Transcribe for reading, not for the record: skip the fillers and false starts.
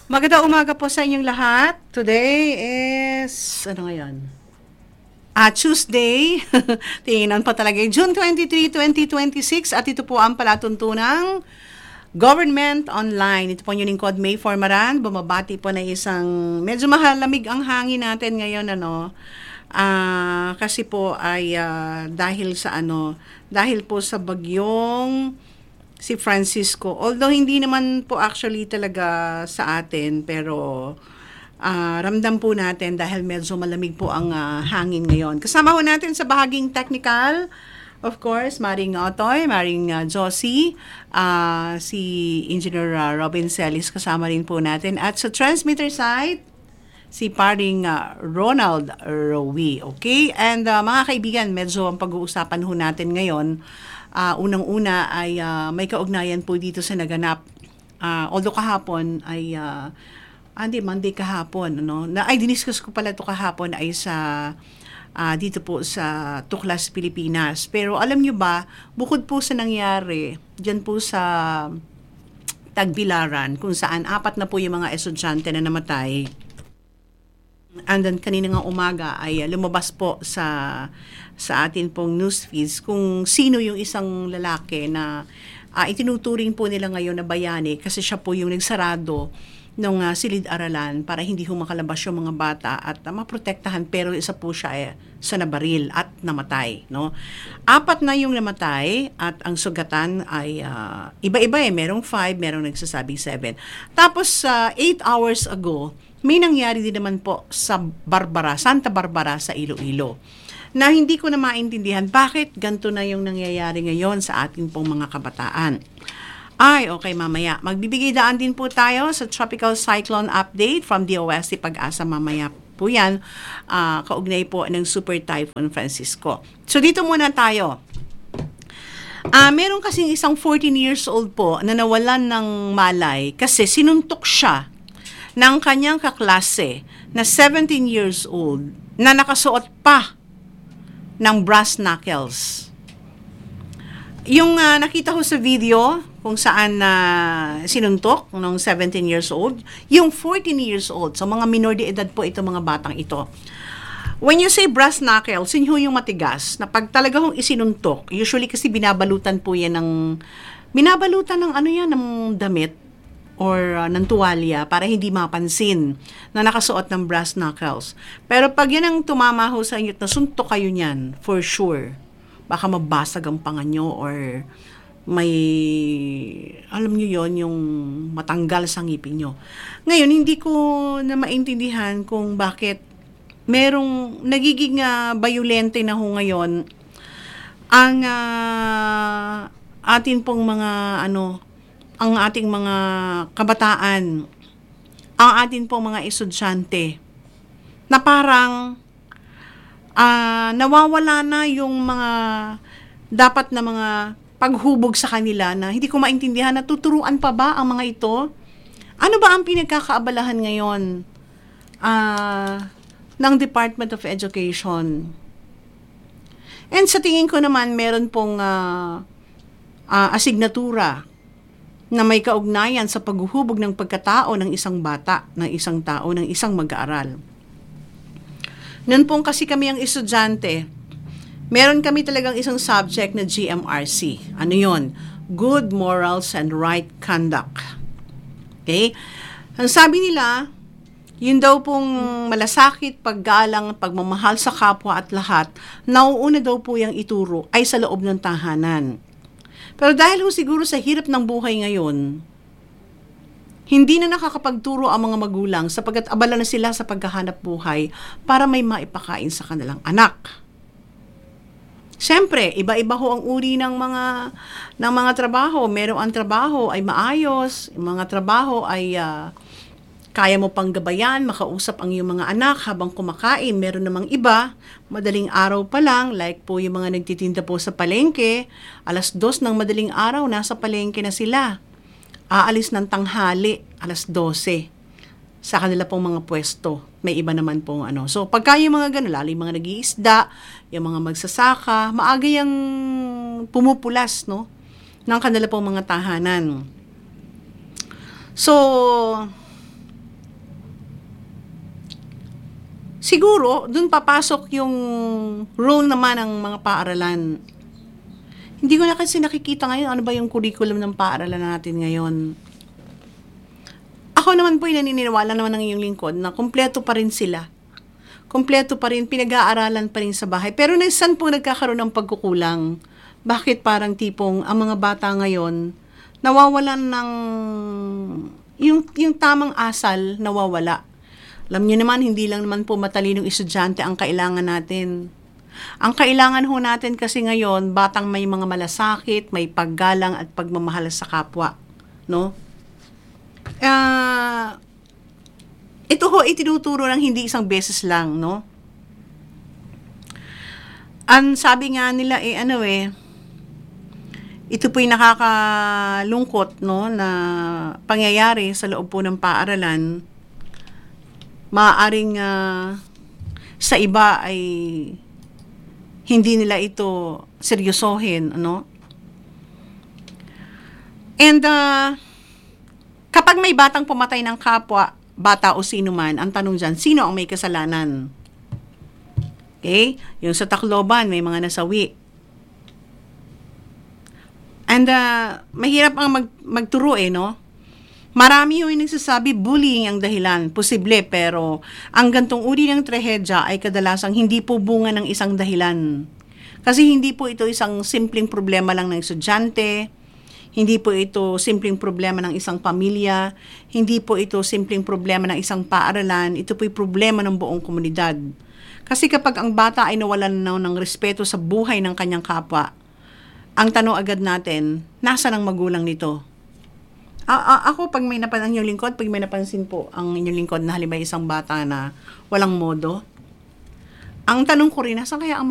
Magandang umaga po sa inyong lahat. Today is, ano ngayon? Tuesday. Tingnan pa talaga. June 23, 2026. At ito po ang palatuntunang Government Online. Ito po yung lingkod, May Formaran. Bumabati po na isang, medyo mahalamig ang hangin natin ngayon, kasi po ay dahil po sa bagyong si Francisco. Although hindi naman po actually talaga sa atin, pero ramdam po natin dahil medyo malamig po ang hangin ngayon. Kasama po natin sa bahaging technical, of course, Maring Otoy, Maring Josie, si Engineer Robin Celis, kasama rin po natin. At sa transmitter side, si paring Ronald Rowie. Okay? And mga kaibigan, medyo ang pag-uusapan ho natin ngayon, unang-una ay may kaugnayan po dito sa naganap. Although kahapon ay, Monday kahapon, diniscuss ko pala ito kahapon ay sa, dito po sa Tuklas, Pilipinas. Pero alam nyo ba, bukod po sa nangyari, dyan po sa Tagbilaran, kung saan 4 na po yung mga estudyante na namatay. And then kanina nga umaga ay lumabas po sa atin pong news feeds kung sino yung isang lalaki na itinuturing po nila ngayon na bayani kasi siya po yung nagsarado ng silid-aralan para hindi makalabas yung mga bata at maprotektahan, pero isa po siya sa nabaril at namatay. 4 na yung namatay at ang sugatan ay iba-iba merong 5, merong nagsasabing 7. Tapos 8 hours ago, may nangyari din naman po sa Santa Barbara sa Iloilo, na hindi ko na maintindihan bakit ganito na yung nangyayari ngayon sa ating pong mga kabataan. Okay, mamaya. Magbibigay daan din po tayo sa Tropical Cyclone Update from DOST Pag-asa mamaya po yan. Kaugnay po ng Super Typhoon Francisco. So dito muna tayo. Meron kasing isang 14 years old po na nawalan ng malay kasi sinuntok siya ng kanyang kaklase na 17 years old na nakasuot pa ng brass knuckles. Yung nakita ko sa video kung saan sinuntok ng 17 years old, yung 14 years old, so mga minor de edad po ito, mga batang ito. When you say brass knuckles, yun yung matigas, na pag talaga hong isinuntok, usually kasi binabalutan ng ng damit, or ng tuwalya para hindi mapansin na nakasuot ng brass knuckles. Pero pag yan ang tumama ho sa inyo, nasuntok kayo niyan, for sure. Baka mabasag ang panga nyo or may, alam nyo yon, yung matanggal sa ngipin nyo. Ngayon, hindi ko na maintindihan kung bakit merong nagiging bayolente na ho ngayon ang atin pong mga ang ating mga kabataan, ang ating pong mga estudyante, na parang nawawala na yung mga dapat na mga paghubog sa kanila na hindi ko maintindihan, natuturuan pa ba ang mga ito? Ano ba ang pinagkakaabalahan ngayon ng Department of Education? And sa tingin ko naman, meron pong asignatura na may kaugnayan sa paghuhubog ng pagkatao ng isang bata, ng isang tao, ng isang mag-aaral. Noon pong kasi kami ang estudyante, meron kami talagang isang subject na GMRC. Ano yon? Good Morals and Right Conduct. Okay? Ang sabi nila, yun daw pong malasakit, paggalang, pagmamahal sa kapwa at lahat, nauuna daw po yung ituro ay sa loob ng tahanan. Pero dahil siguro sa hirap ng buhay ngayon, hindi na nakakapagturo ang mga magulang sapagkat abala na sila sa paghahanap buhay para may maipakain sa kanilang anak. Siyempre, iba-iba ho ang uri ng mga trabaho. Merong ang trabaho ay maayos, yung mga trabaho ay kaya mo pang gabayan, makausap ang iyong mga anak habang kumakain. Meron namang iba, madaling araw pa lang, like po yung mga nagtitinda po sa palengke, 2:00 ng madaling araw, nasa palengke na sila. Aalis ng tanghali, 12:00, sa kanila pong mga pwesto. May iba naman pong So, pagka yung mga gano'n, lalo yung mga nag-iisda, yung mga magsasaka, maaga yung pumupulas, ng kanila pong mga tahanan. So, Siguro, dun papasok yung role naman ng mga paaralan. Hindi ko na kasi nakikita ngayon ano ba yung curriculum ng paaralan natin ngayon. Ako naman po naniniwala naman ng iyong lingkod na kumpleto pa rin sila. Kumpleto pa rin, pinag-aaralan pa rin sa bahay. Pero saan po nagkakaroon ng pagkukulang? Bakit parang tipong ang mga bata ngayon nawawalan ng yung tamang asal nawawala? Alam niyo naman, hindi lang naman po matalinong estudyante ang kailangan natin. Ang kailangan ho natin kasi ngayon, batang may mga malasakit, may paggalang at pagmamahal sa kapwa. No? Ito ho, itinuturo ng hindi isang beses lang, no? Ang sabi nga nila, ito po'y nakakalungkot, no, na pangyayari sa loob po ng paaralan. Maaaring sa iba ay hindi nila ito seryosohin, ano? And kapag may batang pumatay ng kapwa, bata o sino man, ang tanong dyan, sino ang may kasalanan? Okay? Yung sa Tacloban, may mga nasawi. And mahirap ang magturo no? Marami yung nagsasabi bullying ang dahilan. Posible, pero ang gantong uri ng trahedya ay kadalasang hindi po bunga ng isang dahilan. Kasi hindi po ito isang simpleng problema lang ng estudyante, hindi po ito simpleng problema ng isang pamilya, hindi po ito simpleng problema ng isang paaralan, ito po'y problema ng buong komunidad. Kasi kapag ang bata ay nawalan na ng respeto sa buhay ng kanyang kapwa, ang tanong agad natin, nasa ng magulang nito? Ako, pag may napansin yung lingkod, pag may napansin po ang inyong lingkod na halimbawa isang bata na walang modo, ang tanong ko rin, nasa kaya ang